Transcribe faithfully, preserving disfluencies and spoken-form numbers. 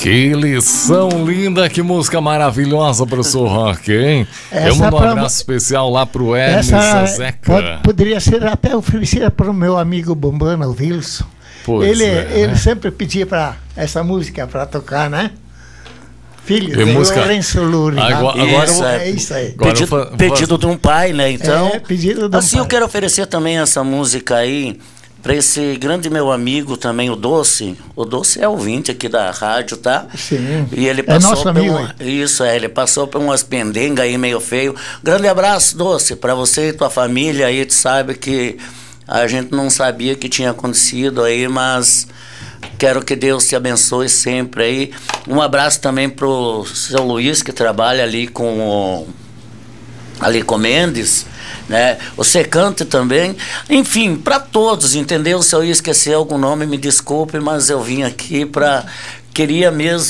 Que lição linda, que música maravilhosa, professor Roque, hein? Essa Eu mando um pra... abraço especial lá pro Hermes Essa Zezeca. pode, poderia ser até oferecida para o meu amigo Bombana, o Wilson. Pois ele, é, ele né? sempre pedia para essa música para tocar, né? Filho Que de música? Lourenço Louri. Agora, agora eu vou- é isso aí. Agora Pedido, eu vou- pedido de um pai, né? Então, É, pedido de um assim eu pai. quero oferecer também essa música aí para esse grande meu amigo também, o Doce. O Doce é ouvinte aqui da rádio, tá? Sim. E ele É passou nosso por amigo, uma- isso, é, ele passou por umas pendengas aí meio feio. Grande abraço, Doce, para você e tua família aí, tu sabe que a gente não sabia que tinha acontecido aí, mas quero que Deus te abençoe sempre aí. Um abraço também pro seu Luiz, que trabalha ali com o ali com Mendes, né? O Secante também. Enfim, para todos, entendeu? Se eu ia esquecer algum nome, me desculpe, mas eu vim aqui para queria mesmo